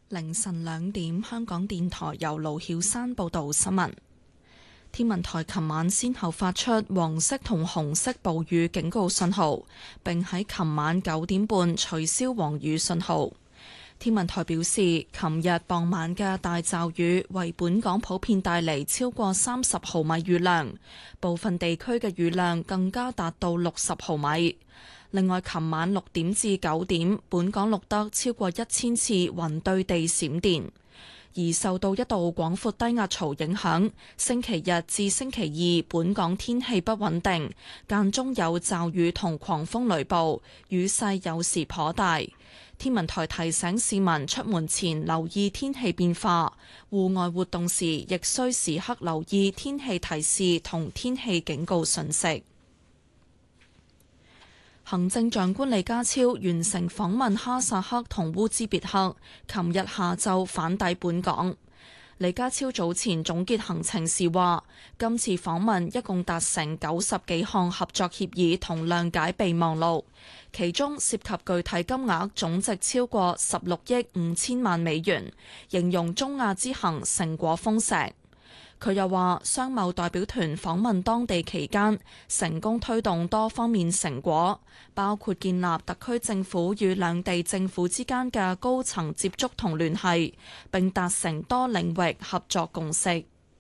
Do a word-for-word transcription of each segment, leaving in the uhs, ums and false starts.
凌晨兩點，香港電台由盧曉山報道新聞。天文台琴晚先後發出黃色同紅色暴雨警告信號，並喺琴晚九點半取消黃雨信號。天文台表示，琴日傍晚嘅大驟雨為本港普遍帶嚟超過三十毫米雨量，部分地區嘅雨量更加達到六十毫米。另外，琴晚六點至九點，本港錄得超過一千次雲對地閃電。而受到一道廣闊低壓槽影響，星期日至星期二本港天氣不穩定，間中有驟雨同狂風雷暴，雨勢有時頗大。天文台提醒市民出門前留意天氣變化，戶外活動時亦需時刻留意天氣提示同天氣警告訊息。行政長官李家超完成訪問哈薩克同烏茲別克，琴日下晝返抵本港。李家超早前總結行程時話，今次訪問一共達成九十幾項合作協議同諒解備忘錄，其中涉及具體金額總值超過十六億五千萬美元，形容中亞之行成果豐碩。佢又話，商貿代表團訪問當地期間，成功推動多方面成果，包括建立特區政府與兩地政府之間嘅高層接觸同聯繫，並達成多領域合作共識。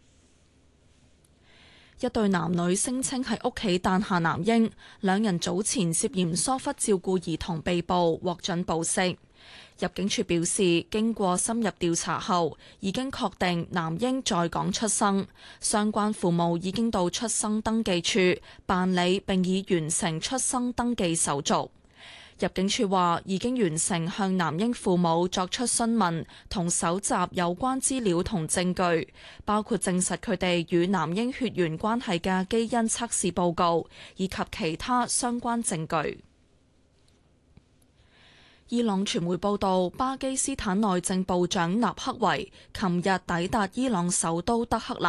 一對男女聲稱喺屋企誕下男嬰，兩人早前涉嫌疏忽照顧兒童被捕，獲准保釋。入境處表示，經過深入調查後，已經確定男嬰在港出生，相關父母已經到出生登記處辦理並已完成出生登記手續。入境處話已經完成向男嬰父母作出詢問同搜集有關資料同證據，包括證實佢哋與男嬰血緣關係嘅基因測試報告，以及其他相關證據。伊朗傳媒報道，巴基斯坦內政部長納克維琴日抵達伊朗首都德黑蘭。